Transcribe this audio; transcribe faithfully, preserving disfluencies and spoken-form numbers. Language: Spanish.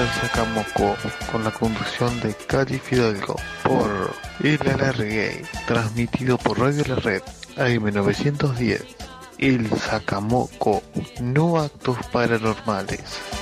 Sacamoco, con la conducción de Cali Fidalgo, por El Alargue, transmitido por Radio La Red, A M novecientos diez. El Sacamoco, no actos paranormales.